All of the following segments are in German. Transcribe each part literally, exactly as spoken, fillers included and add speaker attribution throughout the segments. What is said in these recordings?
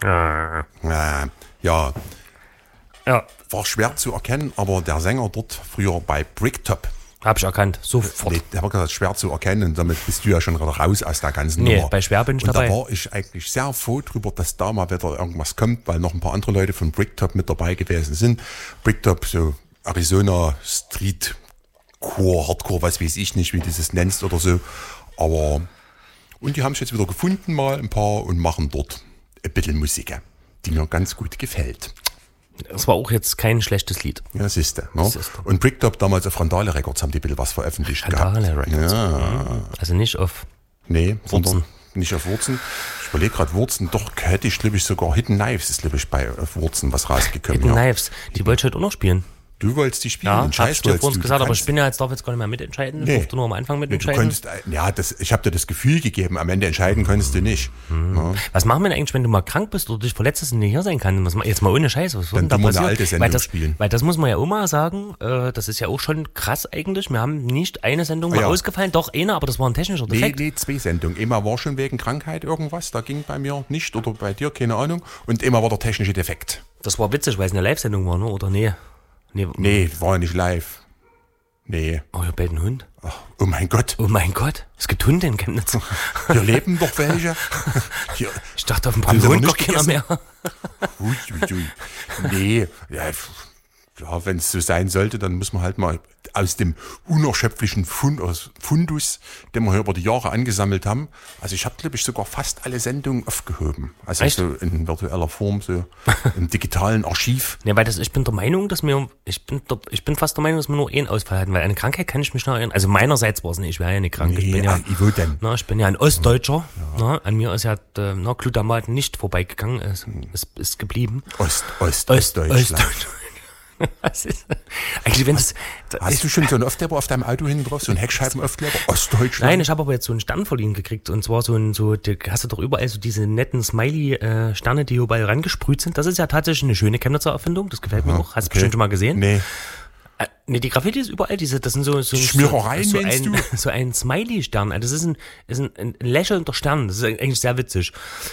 Speaker 1: Äh.
Speaker 2: Äh, ja.
Speaker 1: Ja.
Speaker 2: War schwer zu erkennen, aber der Sänger dort früher bei Bricktop.
Speaker 1: Hab ich erkannt, sofort.
Speaker 2: Nee, der hat gesagt, schwer zu erkennen und damit bist du ja schon raus aus der ganzen
Speaker 1: Nee,
Speaker 2: Nummer.
Speaker 1: bei schwer bin ich
Speaker 2: und
Speaker 1: dabei.
Speaker 2: da war ich eigentlich sehr froh drüber, dass da mal wieder irgendwas kommt, weil noch ein paar andere Leute von Bricktop mit dabei gewesen sind. Bricktop, so Arizona Street Core, Hardcore, was weiß ich nicht, wie du das nennst oder so. Aber, und die haben sich jetzt wieder gefunden mal ein paar und machen dort ein bisschen Musik, die mir ganz gut gefällt.
Speaker 1: Das war auch jetzt kein schlechtes Lied.
Speaker 2: Ja, siehste. Ne?
Speaker 1: Siehste.
Speaker 2: Und Bricktop damals auf Randale Records haben die ein bisschen was veröffentlicht gehabt.
Speaker 1: Randale Records.
Speaker 2: Ja.
Speaker 1: Also nicht auf...
Speaker 2: Nee, sondern
Speaker 1: Wurzen.
Speaker 2: nicht auf Wurzen. Ich überlege gerade Wurzen, doch hätte ich, glaube ich, sogar Hidden Knives ist, glaube ich, bei auf Wurzen was rausgekommen.
Speaker 1: Hidden
Speaker 2: ja.
Speaker 1: Knives, die wollte ich heute auch noch spielen.
Speaker 2: Du wolltest die spielen,
Speaker 1: Ja,
Speaker 2: den
Speaker 1: hab
Speaker 2: Scheiß
Speaker 1: ich dir
Speaker 2: wolltest
Speaker 1: vor uns
Speaker 2: du.
Speaker 1: gesagt,
Speaker 2: Du
Speaker 1: aber
Speaker 2: kannst-
Speaker 1: ich bin ja jetzt, darf jetzt gar nicht mehr mitentscheiden. Ich
Speaker 2: Nee.
Speaker 1: durfte nur am Anfang
Speaker 2: Nee, du
Speaker 1: mitentscheiden.
Speaker 2: konntest, ja, das, ich habe dir das Gefühl gegeben, am Ende entscheiden konntest du nicht. Ja.
Speaker 1: Was machen wir denn eigentlich, wenn du mal krank bist oder dich verletzt hast und nicht hier sein kann? Was, jetzt mal ohne Scheiß, was wird denn
Speaker 2: Dann
Speaker 1: da
Speaker 2: tun wir eine
Speaker 1: passieren?
Speaker 2: alte Sendung
Speaker 1: weil, das,
Speaker 2: spielen.
Speaker 1: weil das muss man ja auch mal sagen, äh, das ist ja auch schon krass eigentlich. Wir haben nicht eine Sendung
Speaker 2: Ah,
Speaker 1: mal
Speaker 2: ja.
Speaker 1: ausgefallen, doch eine, aber das war ein technischer
Speaker 2: Nee,
Speaker 1: Defekt.
Speaker 2: nee, zwei Sendungen. Einmal war schon wegen Krankheit irgendwas, da ging bei mir nicht oder bei dir, keine Ahnung. Und einmal war der technische Defekt.
Speaker 1: Das war witzig, weil es eine Live-Sendung war, ne? Oder nee? Nee.
Speaker 2: Nee, war ja nicht live. Nee.
Speaker 1: Oh, ihr bellt einen Hund.
Speaker 2: Ach, oh mein Gott.
Speaker 1: Oh mein Gott, es gibt Hunde in Chemnitz.
Speaker 2: Hier leben doch welche. Hier,
Speaker 1: Ich dachte, auf dem
Speaker 2: Haben sie
Speaker 1: Balkon
Speaker 2: noch
Speaker 1: gar
Speaker 2: nicht
Speaker 1: keiner
Speaker 2: gegessen?
Speaker 1: mehr.
Speaker 2: ui, ui, ui. Nee, ja, f- ja, wenn es so sein sollte, dann muss man halt mal aus dem unerschöpflichen Fund, aus Fundus, den wir hier über die Jahre angesammelt haben. Also ich habe, glaube ich, sogar fast alle Sendungen aufgehoben. Also
Speaker 1: Echt?
Speaker 2: so in virtueller Form, so im digitalen Archiv.
Speaker 1: Nee, weil das, ich bin der Meinung, dass wir, ich bin, der, ich bin fast der Meinung, dass wir nur einen Ausfall hatten, weil eine Krankheit kann ich mich noch erinnern. Also meinerseits war es nicht, ich wäre ja nicht krank. ich
Speaker 2: Nee,
Speaker 1: bin ja,
Speaker 2: ah, wo denn?
Speaker 1: na, ich bin ja ein Ostdeutscher. Na, an mir ist ja, äh, na, Glutamat nicht vorbeigegangen, es ist, ist geblieben.
Speaker 2: Ost, Ost,
Speaker 1: Ost-
Speaker 2: Ostdeutschland.
Speaker 1: Ostdeutsch- Was ist, eigentlich, wenn das,
Speaker 2: Hast du schon so einen Aufkleber auf deinem Auto hinten drauf? So einen Heckscheibenaufkleber? Ostdeutschland?
Speaker 1: Nein, ich habe aber jetzt so einen Stern verliehen gekriegt. Und zwar so ein, so, die, hast du doch überall so diese netten Smiley-Sterne, die überall rangesprüht sind. Das ist ja tatsächlich eine schöne Chemnitzer Erfindung. Das gefällt mir auch. Hast du
Speaker 2: okay.
Speaker 1: bestimmt schon mal gesehen?
Speaker 2: Nee.
Speaker 1: Äh, nee, die Graffiti ist überall diese, das sind so, so,
Speaker 2: Schmierereien,
Speaker 1: so, so
Speaker 2: meinst
Speaker 1: ein,
Speaker 2: du?
Speaker 1: so ein Smiley-Stern. Also das ist ein, ist ein, ein lächelnder Stern. Das ist eigentlich sehr witzig.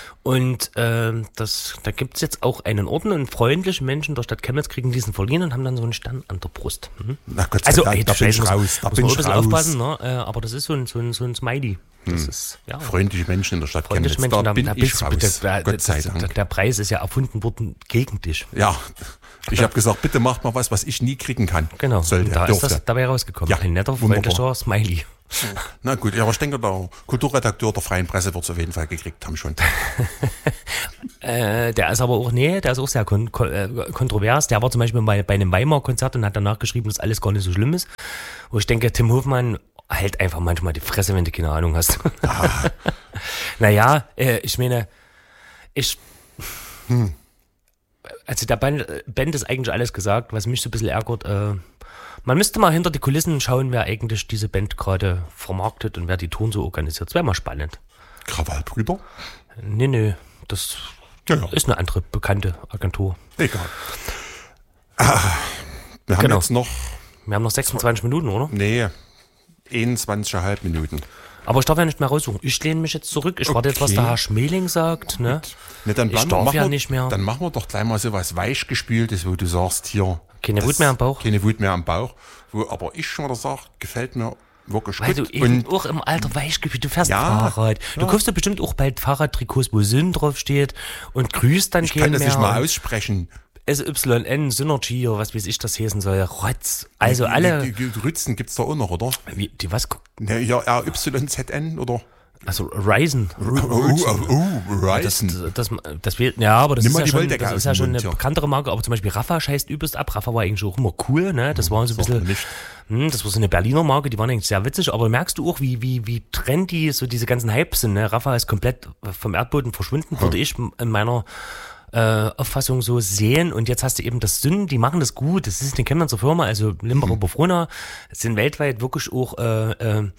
Speaker 1: Und ähm, das, da gibt's jetzt auch einen Orden und freundliche Menschen der Stadt Chemnitz kriegen diesen verliehen und haben dann so einen Stern an der Brust. Mhm.
Speaker 2: Na Gott sei
Speaker 1: Also,
Speaker 2: Dank,
Speaker 1: ey,
Speaker 2: da
Speaker 1: du
Speaker 2: bin ich
Speaker 1: Scheiße, muss,
Speaker 2: raus. Da
Speaker 1: muss
Speaker 2: bin
Speaker 1: man
Speaker 2: ich
Speaker 1: ein bisschen
Speaker 2: raus.
Speaker 1: aufpassen, ne? Äh, aber das ist so ein, so ein, so ein Smiley. Das ist, ja.
Speaker 2: Freundliche Menschen in der Stadt
Speaker 1: Freundliche
Speaker 2: Chemnitz.
Speaker 1: Menschen,
Speaker 2: Da bin
Speaker 1: da
Speaker 2: ich
Speaker 1: bist du
Speaker 2: raus.
Speaker 1: bitte, da,
Speaker 2: Gott sei
Speaker 1: das,
Speaker 2: Dank.
Speaker 1: Der Preis ist ja erfunden worden gegen dich.
Speaker 2: Ja, ich habe gesagt, bitte macht mal was, was ich nie kriegen kann.
Speaker 1: Genau.
Speaker 2: Sollte,
Speaker 1: und da
Speaker 2: dürfte.
Speaker 1: ist das dabei rausgekommen.
Speaker 2: Ja,
Speaker 1: Ein netter,
Speaker 2: wunderbar.
Speaker 1: freundlicher Smiley.
Speaker 2: Na gut, ja, aber ich denke, der Kulturredakteur der Freien Presse wird es auf jeden Fall gekriegt haben schon.
Speaker 1: Äh, der ist aber auch, nee, der ist auch sehr kon kon äh, kontrovers. Der war zum Beispiel bei, bei einem Weimar-Konzert und hat danach geschrieben, dass alles gar nicht so schlimm ist. Wo ich denke, Tim Hofmann halt einfach manchmal die Fresse, wenn du keine Ahnung hast.
Speaker 2: Ah.
Speaker 1: Naja, äh, ich meine, ich...
Speaker 2: Hm.
Speaker 1: Also der Band, Band ist eigentlich alles gesagt, was mich so ein bisschen ärgert. Äh, man müsste mal hinter die Kulissen schauen, wer eigentlich diese Band gerade vermarktet und wer die Touren so organisiert. Das wäre mal spannend.
Speaker 2: Krawallbrüder?
Speaker 1: Nee, nee, das
Speaker 2: Ja, ja.
Speaker 1: ist eine andere bekannte Agentur.
Speaker 2: Egal. Ah, wir haben
Speaker 1: Genau.
Speaker 2: jetzt noch,
Speaker 1: Wir haben noch sechsundzwanzig Minuten, oder?
Speaker 2: nee, einundzwanzig Komma fünf Minuten.
Speaker 1: Aber ich darf ja nicht mehr raussuchen. Ich lehne mich jetzt zurück. Ich warte jetzt, was
Speaker 2: Okay.
Speaker 1: der Herr Schmeling sagt. Ne?
Speaker 2: Ne, dann
Speaker 1: Ich
Speaker 2: bleiben-
Speaker 1: darf
Speaker 2: machen
Speaker 1: ja
Speaker 2: wir,
Speaker 1: nicht mehr.
Speaker 2: Dann machen wir doch gleich mal so was Weichgespültes, wo du sagst, hier.
Speaker 1: Keine
Speaker 2: das-
Speaker 1: Wut mehr am Bauch?
Speaker 2: Keine Wut mehr am Bauch. Wo aber ich schon wieder sage, gefällt mir wirklich
Speaker 1: Weil
Speaker 2: gut.
Speaker 1: du eben
Speaker 2: Und
Speaker 1: auch im Alter Weichgefühl, du fährst
Speaker 2: Ja,
Speaker 1: Fahrrad. Du
Speaker 2: ja.
Speaker 1: kaufst dir bestimmt auch bald Fahrradtrikots, wo Sinn draufsteht und grüßt dann
Speaker 2: ich kann
Speaker 1: keinen
Speaker 2: das
Speaker 1: mehr.
Speaker 2: nicht mal aussprechen.
Speaker 1: S Y N, Synergy oder was weiß ich das heißen soll. Rotz. Also alle,
Speaker 2: Die, die, die Rützen gibt's da auch noch, oder?
Speaker 1: wie, die was?
Speaker 2: Ne, ja, R Y Z N oder?
Speaker 1: Also Ryzen.
Speaker 2: Oh, oh, oh,
Speaker 1: Das,
Speaker 2: Ryzen.
Speaker 1: das, das, das, das, ja, aber das
Speaker 2: Nimm
Speaker 1: ist
Speaker 2: mal
Speaker 1: ja
Speaker 2: die
Speaker 1: schon,
Speaker 2: Wolldecke
Speaker 1: das
Speaker 2: aus
Speaker 1: ist ja
Speaker 2: dem
Speaker 1: schon
Speaker 2: Mund,
Speaker 1: eine
Speaker 2: ja.
Speaker 1: bekanntere Marke, aber zum Beispiel Rafa scheißt übelst ab. Rafa war eigentlich auch immer cool, ne? Das war so ein
Speaker 2: Sagt mir
Speaker 1: bisschen,
Speaker 2: nicht.
Speaker 1: hm, das war so eine Berliner Marke, die waren eigentlich sehr witzig, aber merkst du auch, wie, wie, wie trendy so diese ganzen Hypes sind, ne? Rafa ist komplett vom Erdboden verschwunden, würde ich in meiner äh, Auffassung so sehen. Und jetzt hast du eben das Sinn, die machen das gut. Das ist eine Chemnitzer Firma, also Limbacher
Speaker 2: Mhm.
Speaker 1: Bofrona sind weltweit wirklich auch äh, äh,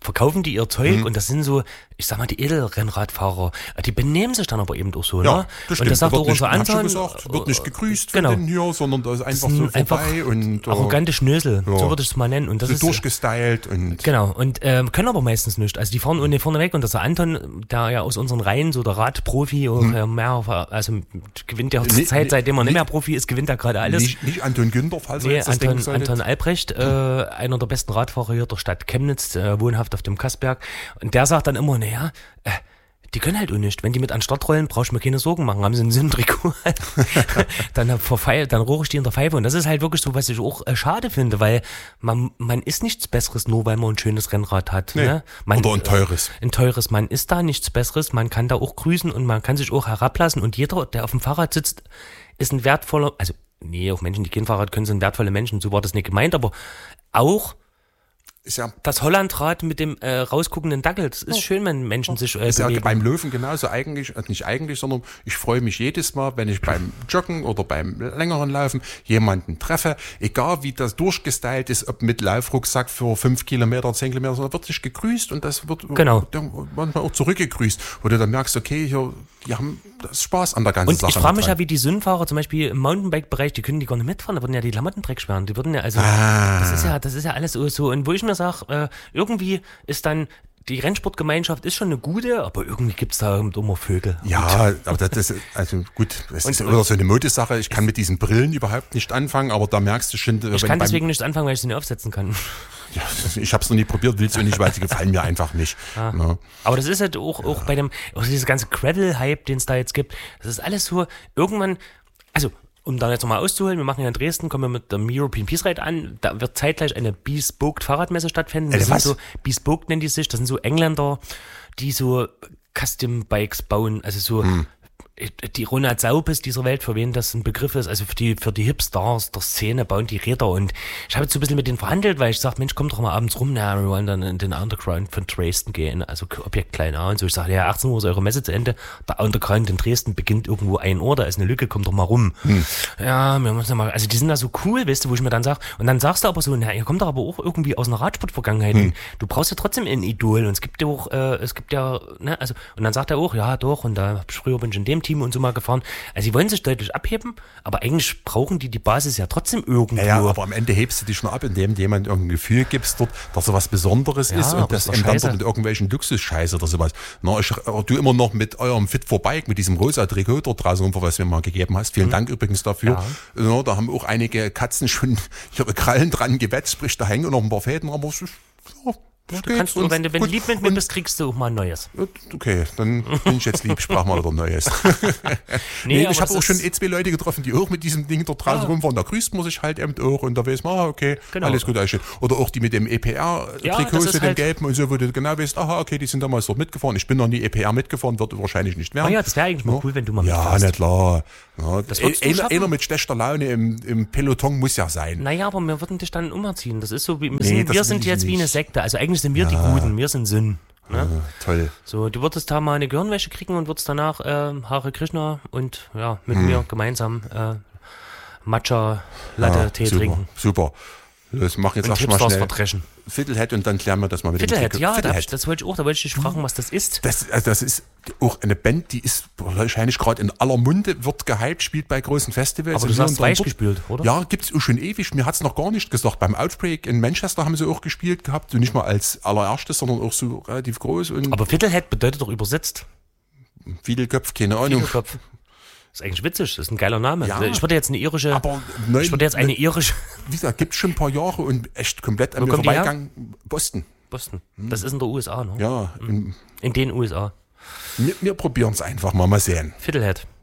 Speaker 1: verkaufen die ihr Zeug mhm. und das sind so, ich sag mal, die Edelrennradfahrer, die benehmen sich dann aber eben auch so,
Speaker 2: ja,
Speaker 1: ne?
Speaker 2: Das
Speaker 1: und das sagt auch unser Anton.
Speaker 2: Gesagt, wird nicht gegrüßt
Speaker 1: genau.
Speaker 2: von denen hier, sondern das ist einfach so vorbei.
Speaker 1: Einfach
Speaker 2: und
Speaker 1: arrogante Schnösel,
Speaker 2: ja.
Speaker 1: so würde ich es mal nennen. Und das
Speaker 2: so
Speaker 1: ist
Speaker 2: durchgestylt und.
Speaker 1: Genau, und ähm, können aber meistens nicht. Also die fahren ohne vorne weg und das ist der Anton, der ja aus unseren Reihen, so der Radprofi, auch, hm. äh, mehr, also gewinnt ja zur Zeit, seitdem er nicht mehr Profi ist, gewinnt er gerade alles.
Speaker 2: Nicht, nicht Anton Günther, falls
Speaker 1: nee,
Speaker 2: er jetzt das
Speaker 1: Anton,
Speaker 2: denken solltet.
Speaker 1: Anton Albrecht, äh, einer der besten Radfahrer hier der Stadt Chemnitz, äh, wohnhaft auf dem Kassberg. Und der sagt dann immer, naja, äh, die können halt auch nicht. Wenn die mit an den Start rollen, brauchst du mir keine Sorgen machen. Haben sie ein Sinntrikot, dann, verfeil, dann rohre ich die in der Pfeife. Und das ist halt wirklich so, was ich auch äh, schade finde, weil man, man ist nichts Besseres, nur weil man ein schönes Rennrad hat.
Speaker 2: Nee.
Speaker 1: Ne? Man,
Speaker 2: Oder ein teures.
Speaker 1: Äh, ein teures. Man ist da nichts Besseres. Man kann da auch grüßen und man kann sich auch herablassen. Und jeder, der auf dem Fahrrad sitzt, ist ein wertvoller, also nee, auch Menschen, die kein Fahrrad können, sind wertvolle Menschen. So war das nicht gemeint, aber auch
Speaker 2: ist ja
Speaker 1: das Hollandrad mit dem äh, rausguckenden Dackel, das ist oh. schön, wenn Menschen oh. sich äh,
Speaker 2: ist
Speaker 1: bewegen.
Speaker 2: Ja beim Löwen genauso eigentlich, also nicht eigentlich, sondern ich freue mich jedes Mal, wenn ich beim Joggen oder beim längeren Laufen jemanden treffe, egal wie das durchgestylt ist, ob mit Laufrucksack für fünf Kilometer, zehn Kilometer, sondern wird sich gegrüßt und das wird
Speaker 1: genau.
Speaker 2: manchmal auch zurückgegrüßt, wo du dann merkst, okay, hier, die haben das Spaß an der ganzen
Speaker 1: und
Speaker 2: Sache.
Speaker 1: Und ich frage mich ja, wie die Sündfahrer zum Beispiel im Mountainbike-Bereich, die können die gar nicht mitfahren, da würden ja die Klamotten Dreck schweren, die würden ja, also,
Speaker 2: ah.
Speaker 1: das ist ja, das ist ja alles so, so. Und wo ich mir sage, äh, irgendwie ist dann, die Rennsportgemeinschaft ist schon eine gute, aber irgendwie gibt's da immer Vögel.
Speaker 2: Ja, aber das ist, also gut, das ist immer so eine Modesache. Ich kann mit diesen Brillen überhaupt nicht anfangen, aber da merkst du schon.
Speaker 1: Ich kann deswegen nicht anfangen, weil ich sie nicht aufsetzen kann.
Speaker 2: Ja, ich habe es noch nie probiert, will es nicht, weil sie gefallen mir einfach nicht.
Speaker 1: Ah.
Speaker 2: Ja.
Speaker 1: Aber das ist halt auch, auch bei dem, auch dieser ganze Gravel-Hype, den es da jetzt gibt, das ist alles so, irgendwann, also, um da jetzt nochmal auszuholen, wir machen ja in Dresden, kommen wir mit dem European Peace Ride an, da wird zeitgleich eine Bespoke Fahrradmesse stattfinden. Das
Speaker 2: äh,
Speaker 1: sind
Speaker 2: was?
Speaker 1: so, Bespoke nennen die sich, das sind so Engländer, die so Custom Bikes bauen, also so, hm. die Ronald Saupes dieser Welt, für wen das ein Begriff ist, also für die, für die Hipstars der Szene bauen die Räder und ich habe jetzt so ein bisschen mit denen verhandelt, weil ich sage, Mensch, komm doch mal abends rum, na, wir wollen dann in den Underground von Dresden gehen, also Objekt Klein A und so. Ich sage, ja, achtzehn Uhr ist eure Messe zu Ende, der Underground in Dresden beginnt irgendwo ein Uhr, da ist eine Lücke, komm doch mal rum. Hm. Ja, wir müssen mal, also die sind da so cool, weißt du, wo ich mir dann sage, und dann sagst du aber so, na, ihr kommt doch aber auch irgendwie aus einer Radsport-Vergangenheit, hm. du brauchst ja trotzdem ein Idol und es gibt ja auch, äh, es gibt ja, ne, also, und dann sagt er auch, ja, doch, und da früher bin ich in dem Team und so mal gefahren. Also sie wollen sich deutlich abheben, aber eigentlich brauchen die die Basis ja trotzdem irgendwo.
Speaker 2: Ja, ja, aber am Ende hebst du dich schon ab, indem du jemand irgendein Gefühl gibst dort, dass so was Besonderes
Speaker 1: ja,
Speaker 2: ist und das eben dann dort mit irgendwelchen Luxusscheiße oder sowas. Na, ich, du immer noch mit eurem Fit for Bike, mit diesem rosa Trikot dort draußen, was du mir mal gegeben hast. Vielen mhm. Dank übrigens dafür. Ja. Na, da haben auch einige Katzen schon ihre Krallen dran gewetzt, sprich da hängen noch ein paar Fäden, aber es ist, ja,
Speaker 1: Ja, du kannst du, wenn du, wenn du lieb mit mir bist, kriegst du auch mal ein neues.
Speaker 2: Okay, dann bin ich jetzt lieb, sprach mal wieder Neues. nee, nee, ich habe auch schon eh zwei Leute getroffen, die auch mit diesem Ding dort draußen ja. rumfahren. Da grüßt man sich halt eben auch und da weiß man, ah, okay, genau. alles gut. Alles oder auch die mit dem E P R-Trikot, ja, so dem halt gelben und so, wo du genau weißt, aha, okay, die sind damals dort mitgefahren. Ich bin noch nie E P R mitgefahren, wird wahrscheinlich nicht werden.
Speaker 1: Ah ja, das wäre eigentlich mal
Speaker 2: ja.
Speaker 1: cool, wenn du mal
Speaker 2: ja,
Speaker 1: mitfährst.
Speaker 2: Ja, nicht klar. Ja,
Speaker 1: das
Speaker 2: einer, einer mit schlechter Laune im, im Peloton muss ja sein.
Speaker 1: Naja, aber wir würden dich dann umerziehen. Das ist so wie, wir
Speaker 2: nee,
Speaker 1: sind, wir sind jetzt nicht. wie eine Sekte. Also eigentlich sind wir ja. die Guten, wir sind Sinn. Ne?
Speaker 2: Ja, toll.
Speaker 1: So, du würdest da mal eine Gehirnwäsche kriegen und würdest danach äh, Hare Krishna und ja, mit hm. mir gemeinsam äh, Matcha-Latte-Tee
Speaker 2: ja,
Speaker 1: trinken.
Speaker 2: Super. Das mach jetzt
Speaker 1: und
Speaker 2: erst mal schnell.
Speaker 1: Verdreschen.
Speaker 2: Fiddlehead und dann klären wir das mal mit
Speaker 1: Fiddlehead,
Speaker 2: dem
Speaker 1: ja,
Speaker 2: Fiddlehead.
Speaker 1: Das, das wollte ich auch, da wollte ich dich fragen, was das ist.
Speaker 2: Das, also das ist auch eine Band, die ist wahrscheinlich gerade in aller Munde, wird gehypt, spielt bei großen Festivals.
Speaker 1: Aber du hast Weiß gespielt, oder?
Speaker 2: Ja, gibt's auch schon ewig. Mir hat's noch gar nicht gesagt. Beim Outbreak in Manchester haben sie auch gespielt gehabt. Und nicht mal als allererstes, sondern auch so relativ groß. Und
Speaker 1: aber Fiddlehead bedeutet doch übersetzt.
Speaker 2: Fiedelköpf, keine Ahnung.
Speaker 1: Fiedelköpf. Das ist eigentlich witzig, das ist ein geiler Name.
Speaker 2: Ja,
Speaker 1: ich würde jetzt eine irische.
Speaker 2: Aber neun,
Speaker 1: ich würde jetzt eine irische.
Speaker 2: Wie gesagt, gibt's schon ein paar Jahre und echt komplett an mir vorbeigegangen. Boston.
Speaker 1: Boston. Das ist in der U S A, ne?
Speaker 2: Ja.
Speaker 1: In, in den U S A.
Speaker 2: Wir, wir probieren es einfach mal, mal sehen.
Speaker 1: Fiddlehead.